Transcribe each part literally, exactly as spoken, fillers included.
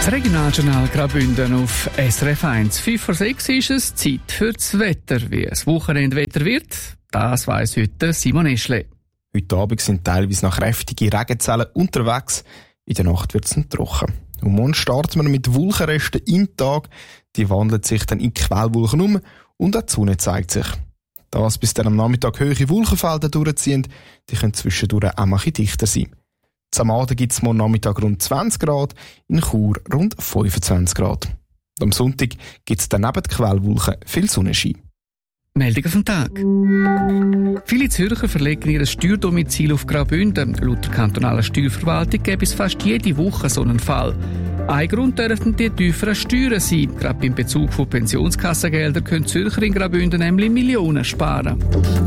Das Regionaljournal Graubünden auf S R F eins. fünf vor sechs ist es Zeit für das Wetter. Wie es Wochenendwetter wird, das weiss heute Simon Eschle. Heute Abend sind teilweise noch kräftige Regenzellen unterwegs. In der Nacht wird es trocken. Und morgen starten wir mit Wolkenresten im Tag. Die wandeln sich dann in Quellwolken um und auch die Sonne zeigt sich. Das bis dann am Nachmittag hohe Wolkenfelder durchziehen, die können zwischendurch auch mal ein bisschen dichter sein. Am Abend gibt es morgen Nachmittag rund zwanzig Grad, in Chur rund fünfundzwanzig Grad. Und am Sonntag gibt es dann neben den Quellwolken viel Sonnenschein. Meldung vom Tag. Viele Zürcher verlegen ihr Steuerdomizil auf Graubünden. Laut der kantonalen Steuerverwaltung gäbe es fast jede Woche so einen Fall. Ein Grund dürften die tieferen Steuern sein. Gerade beim Bezug von Pensionskassengeldern können Zürcher in Graubünden nämlich Millionen sparen.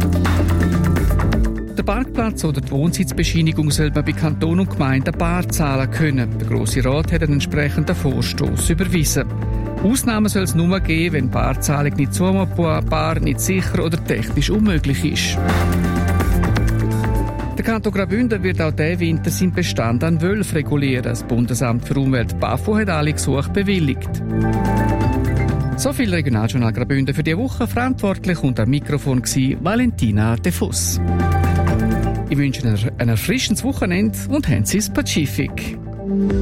Der Parkplatz oder die Wohnsitzbescheinigung soll man bei Kanton und Gemeinden bar zahlen können. Der Grosse Rat hat einen entsprechenden Vorstoss überwiesen. Ausnahmen soll es nur geben, wenn Barzahlung nicht zumutbar, nicht sicher oder technisch unmöglich ist. Der Kanton Graubünden wird auch diesen Winter seinen Bestand an Wölfen regulieren. Das Bundesamt für Umwelt BAFU hat alle Gesuche bewilligt. So viel Regionaljournal Graubünden für diese Woche. Verantwortlich und am Mikrofon war Valentina De Fuss. Ich wünsche Ihnen ein erfrischendes Wochenende und haben Sie das Pazifik.